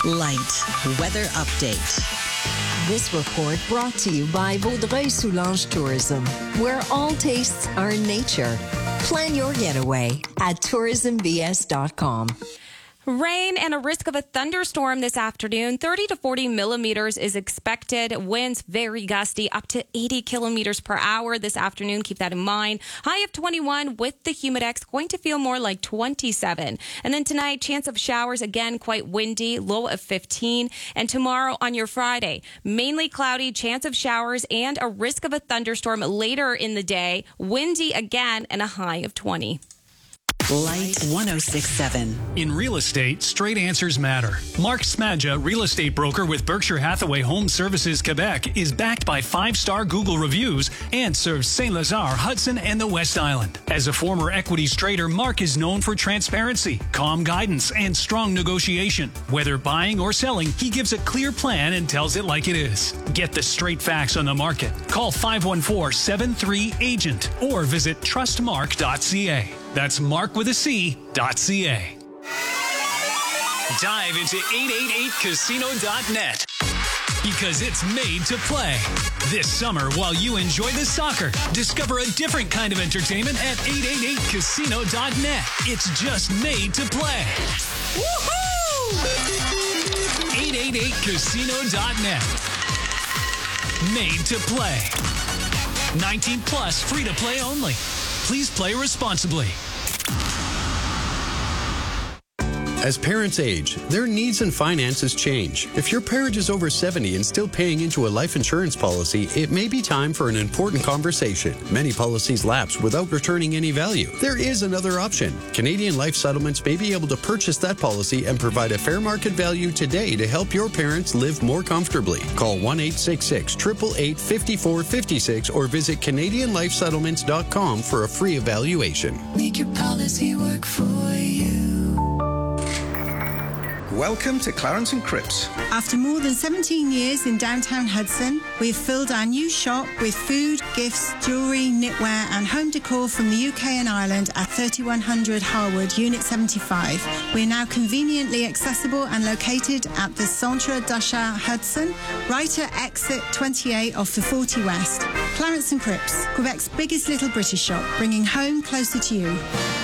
Light weather update. This report brought to you by Vaudreuil-Soulanges Tourism, where all tastes are nature. Plan your getaway at tourismbs.com. Rain and a risk of a thunderstorm this afternoon. 30 to 40 millimeters is expected. Winds very gusty, up to 80 kilometers per hour this afternoon. Keep that in mind. High of 21 with the Humidex, going to feel more like 27. And then tonight, chance of showers, again, quite windy, low of 15. And tomorrow on your Friday, mainly cloudy, chance of showers and a risk of a thunderstorm later in the day. Windy again and a high of 20. Light 106.7. In real estate, straight answers matter. Mark Smadja, real estate broker with Berkshire Hathaway Home Services Quebec, is backed by 5-star Google reviews and serves St. Lazare, Hudson, and the West Island. As a former equities trader, Mark is known for transparency, calm guidance, and strong negotiation. Whether buying or selling, he gives a clear plan and tells it like it is. Get the straight facts on the market. Call 514-73-AGENT or visit trustmark.ca. That's Mark with a C.ca. Dive into 888casino.net because it's made to play. This summer, while you enjoy the soccer, discover a different kind of entertainment at 888casino.net. It's just made to play. Woohoo! 888casino.net. Made to play. 19 plus, free to play only. Please play responsibly. As parents age, their needs and finances change. If your parent is over 70 and still paying into a life insurance policy, it may be time for an important conversation. Many policies lapse without returning any value. There is another option. Canadian Life Settlements may be able to purchase that policy and provide a fair market value today to help your parents live more comfortably. Call 1-866-888-5456 or visit CanadianLifeSettlements.com for a free evaluation. Make your policy work for you. Welcome to Clarence and Cripps. After more than 17 years in downtown Hudson, we've filled our new shop with food, gifts, jewellery, knitwear and home decor from the UK and Ireland at 3100 Harwood, Unit 75. We're now conveniently accessible and located at the Centre d'Achat Hudson, right at exit 28 off the 40 West. Clarence and Cripps, Quebec's biggest little British shop, bringing home closer to you.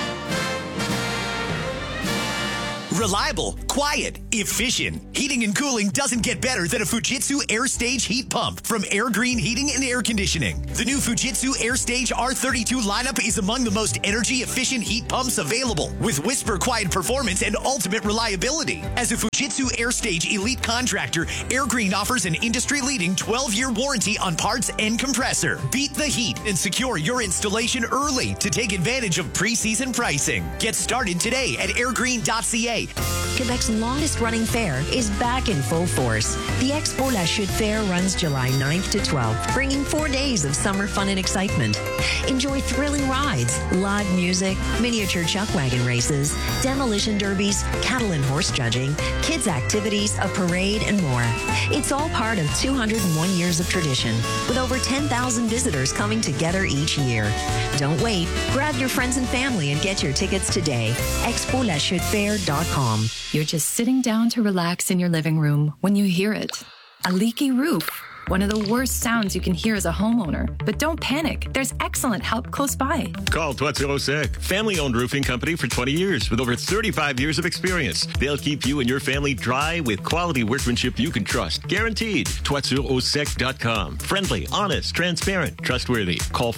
Reliable, quiet, efficient. Heating and cooling doesn't get better than a Fujitsu AirStage heat pump from Air Green Heating and Air Conditioning. The new Fujitsu AirStage R32 lineup is among the most energy-efficient heat pumps available, with whisper quiet performance and ultimate reliability. As a Fujitsu AirStage elite contractor, Air Green offers an industry-leading 12-year warranty on parts and compressor. Beat the heat and secure your installation early to take advantage of pre-season pricing. Get started today at airgreen.ca. Quebec's longest-running fair is back in full force. The Expo La Chute Fair runs July 9th to 12th, bringing 4 days of summer fun and excitement. Enjoy thrilling rides, live music, miniature chuck wagon races, demolition derbies, cattle and horse judging, kids' activities, a parade, and more. It's all part of 201 years of tradition, with over 10,000 visitors coming together each year. Don't wait. Grab your friends and family and get your tickets today. ExpoLaChuteFair.com. You're just sitting down to relax in your living room when you hear it. A leaky roof. One of the worst sounds you can hear as a homeowner. But don't panic. There's excellent help close by. Call Toiture Sec, family-owned roofing company for 20 years with over 35 years of experience. They'll keep you and your family dry with quality workmanship you can trust. Guaranteed. ToitureAuSec.com. Friendly, honest, transparent, trustworthy. Call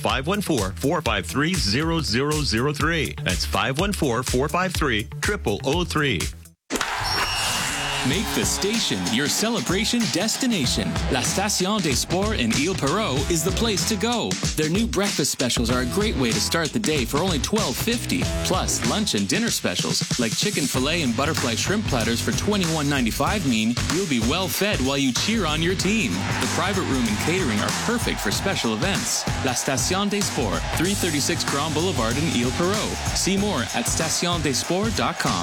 514-453-0003. That's 514-453-0003. Make the station your celebration destination. La Station des Sports in Île-Perrot is the place to go. Their new breakfast specials are a great way to start the day for only $12.50. Plus, lunch and dinner specials like chicken fillet and butterfly shrimp platters for $21.95 mean you'll be well fed while you cheer on your team. The private room and catering are perfect for special events. La Station des Sports, 336 Grand Boulevard in Île-Perrot. See more at stationdesports.com.